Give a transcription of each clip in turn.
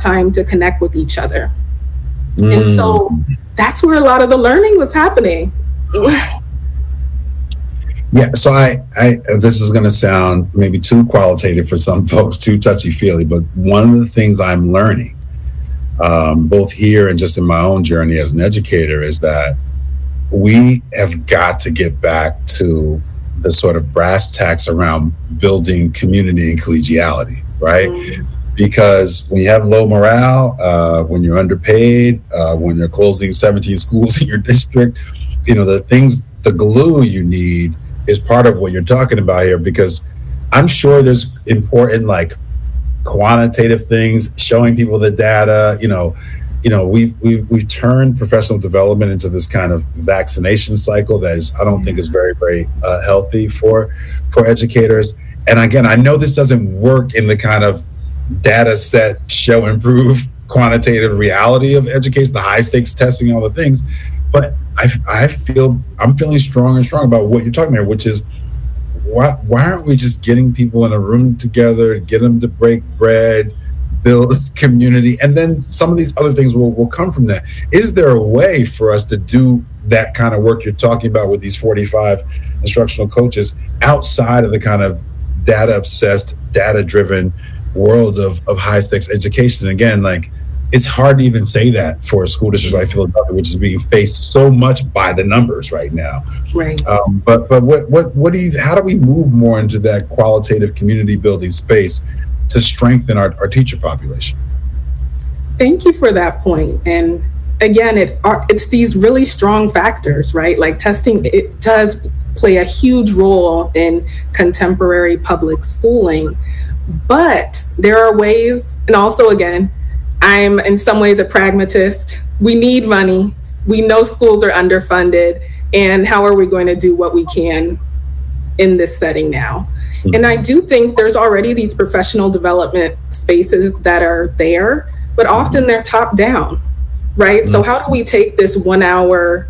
time to connect with each other. And so that's where a lot of the learning was happening. Yeah, so I this is going to sound maybe too qualitative for some folks, too touchy-feely, but one of the things I'm learning, both here and just in my own journey as an educator, is that we have got to get back to the sort of brass tacks around building community and collegiality, right? Because when you have low morale, when you're underpaid, when you're closing 17 schools in your district, the glue you need is part of what you're talking about here, because I'm sure there's important, like, quantitative things, showing people the data. We've turned professional development into this kind of vaccination cycle that is, I don't think is very, very healthy for educators. And again, I know this doesn't work in the kind of data set, show, improve, quantitative reality of education, the high stakes testing, all the things. But I'm feeling strong and strong about what you're talking about, which is why aren't we just getting people in a room together, get them to break bread, build community, and then some of these other things will come from that. Is there a way for us to do that kind of work you're talking about with these 45 instructional coaches outside of the kind of data obsessed, data driven world of high stakes education? And again, like, it's hard to even say that for a school district like Philadelphia, which is being faced so much by the numbers right now. Right. But how do we move more into that qualitative community building space to strengthen our teacher population? Thank you for that point. And again, it's these really strong factors, right? Like testing, it does play a huge role in contemporary public schooling, but there are ways, and also again, I'm in some ways a pragmatist. We need money. We know schools are underfunded. And how are we going to do what we can in this setting now? And I do think there's already these professional development spaces that are there, but often they're top down, right? So how do we take this 1 hour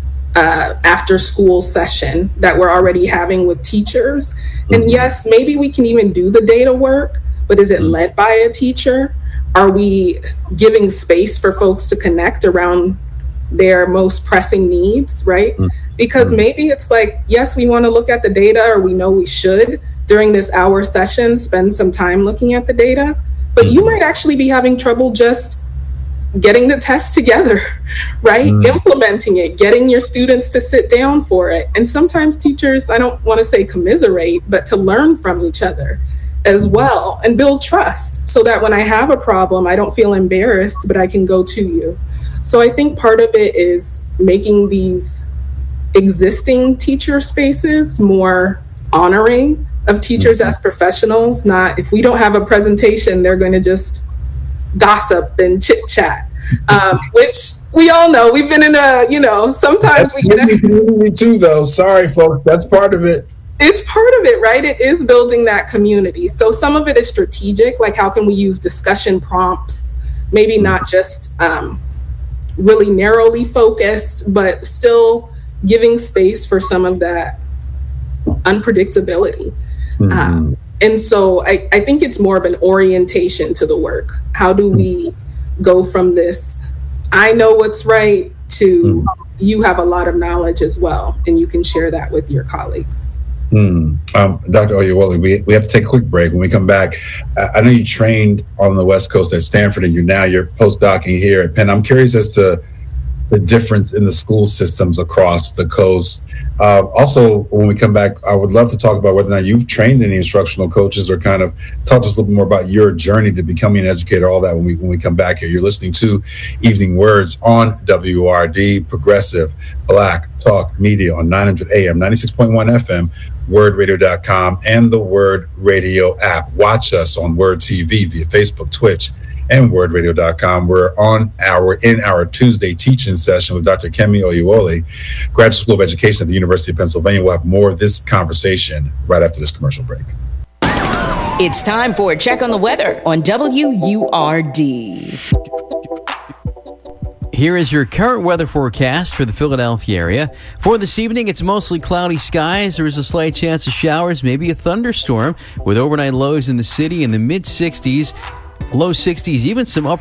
after school session that we're already having with teachers? And yes, maybe we can even do the data work, but is it led by a teacher? Are we giving space for folks to connect around their most pressing needs, right? Because maybe it's like, yes, we want to look at the data, or we know we should during this hour session spend some time looking at the data, but you might actually be having trouble just getting the test together, right? Implementing it, getting your students to sit down for it. And sometimes teachers, I don't want to say commiserate, but to learn from each other as well and build trust so that when I have a problem, I don't feel embarrassed, but I can go to you. So I think part of it is making these existing teacher spaces more honoring of teachers as professionals. Not, if we don't have a presentation, they're going to just gossip and chit chat, which we all know. We've been in sometimes that's we get me too, though. Sorry, folks, that's part of it. It's part of it, right? It is building that community. So some of it is strategic, like how can we use discussion prompts, maybe not just really narrowly focused, but still giving space for some of that unpredictability. And so I think it's more of an orientation to the work. How do we go from this, I know what's right, to you have a lot of knowledge as well, and you can share that with your colleagues. Dr. Oyewole, we have to take a quick break. When we come back, I know you trained on the West Coast at Stanford, and you're postdocing here at Penn. I'm curious as to the difference in the school systems across the coast. Also, when we come back, I would love to talk about whether or not you've trained any instructional coaches, or kind of talk to us a little bit more about your journey to becoming an educator, all that when we come back here. You're listening to Evening Words on WRD, Progressive Black Talk Media on 900 AM, 96.1 FM, wordradio.com, and the Word Radio app. Watch us on Word TV via Facebook, Twitch, and wordradio.com. We're in our Tuesday teaching session with Dr. Kemi Oyewole, Graduate School of Education at the University of Pennsylvania. We'll have more of this conversation right after this commercial break. It's time for a check on the weather on WURD. Here is your current weather forecast for the Philadelphia area. For this evening, it's mostly cloudy skies. There is a slight chance of showers, maybe a thunderstorm, with overnight lows in the city in the mid-60s, low 60s, even some upper